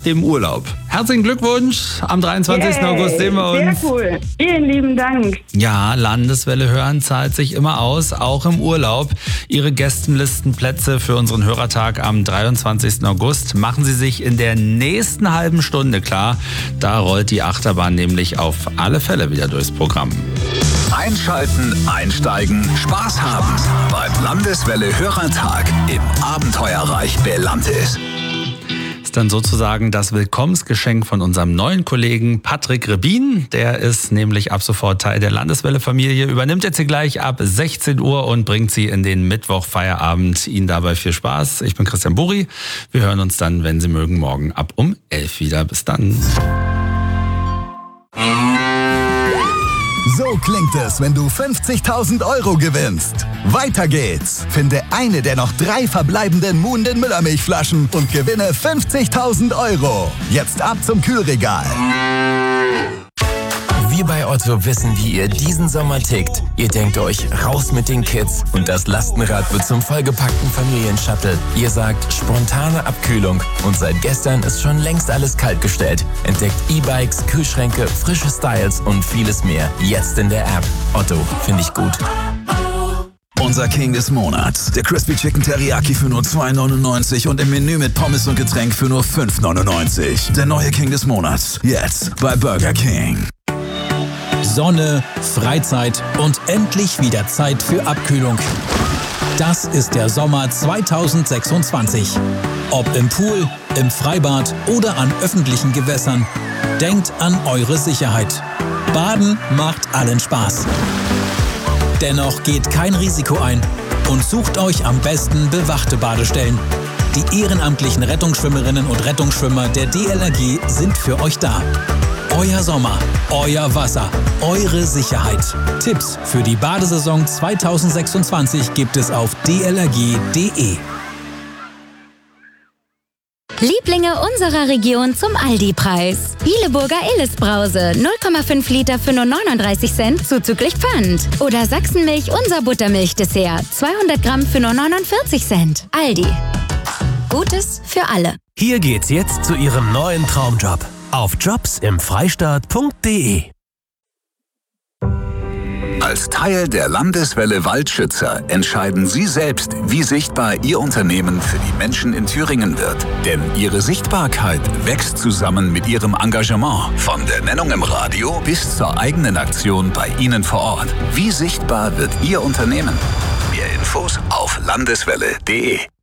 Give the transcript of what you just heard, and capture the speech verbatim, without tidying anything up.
im Urlaub. Herzlichen Glückwunsch. Am dreiundzwanzigsten Yay, August sehen wir uns. Sehr cool. Vielen lieben Dank. Ja, Landeswelle hören zahlt sich immer aus, auch im Urlaub. Ihre Gästenlistenplätze für unseren Hörertag am dreiundzwanzigsten August machen Sie sich in der nächsten halben Stunde klar. Da rollt die Achterbahn nämlich auf alle Fälle wieder durchs Programm. Einschalten, einsteigen, Spaß haben beim Landeswelle Hörertag im Abenteuerreich Belantis. Ist dann sozusagen das Willkommensgeschenk von unserem neuen Kollegen Patrick Rebin. Der ist nämlich ab sofort Teil der Landeswelle-Familie, übernimmt jetzt hier gleich ab sechzehn Uhr und bringt Sie in den Mittwochfeierabend. Ihnen dabei viel Spaß. Ich bin Christian Buri. Wir hören uns dann, wenn Sie mögen, morgen ab um elf wieder. Bis dann. So klingt es, wenn du fünfzigtausend Euro gewinnst. Weiter geht's. Finde eine der noch drei verbleibenden Muhnden Müllermilchflaschen und gewinne fünfzigtausend Euro. Jetzt ab zum Kühlregal. Wir bei Otto wissen, wie ihr diesen Sommer tickt. Ihr denkt euch, raus mit den Kids und das Lastenrad wird zum vollgepackten Familienshuttle. Ihr sagt, spontane Abkühlung und seit gestern ist schon längst alles kaltgestellt. Entdeckt E-Bikes, Kühlschränke, frische Styles und vieles mehr. Jetzt in der App. Otto, finde ich gut. Unser King des Monats. Der Crispy Chicken Teriyaki für nur zwei neunundneunzig und im Menü mit Pommes und Getränk für nur fünf neunundneunzig. Der neue King des Monats. Jetzt bei Burger King. Sonne, Freizeit und endlich wieder Zeit für Abkühlung. Das ist der Sommer zweitausendsechsundzwanzig. Ob im Pool, im Freibad oder an öffentlichen Gewässern. Denkt an eure Sicherheit. Baden macht allen Spaß. Dennoch geht kein Risiko ein und sucht euch am besten bewachte Badestellen. Die ehrenamtlichen Rettungsschwimmerinnen und Rettungsschwimmer der D L R G sind für euch da. Euer Sommer, euer Wasser, eure Sicherheit. Tipps für die Badesaison zweitausendsechsundzwanzig gibt es auf d l r g punkt d e. Lieblinge unserer Region zum Aldi-Preis. Bieleburger Illes-Brause, null Komma fünf Liter für nur neununddreißig Cent zuzüglich Pfand. Oder Sachsenmilch unser Buttermilch-Dessert, zweihundert Gramm für nur neunundvierzig Cent. Aldi. Gutes für alle. Hier geht's jetzt zu Ihrem neuen Traumjob. Auf jobs im freistaat punkt d e. Als Teil der Landeswelle Waldschützer entscheiden Sie selbst, wie sichtbar Ihr Unternehmen für die Menschen in Thüringen wird. Denn Ihre Sichtbarkeit wächst zusammen mit Ihrem Engagement. Von der Nennung im Radio bis zur eigenen Aktion bei Ihnen vor Ort. Wie sichtbar wird Ihr Unternehmen? Mehr Infos auf landeswelle punkt d e.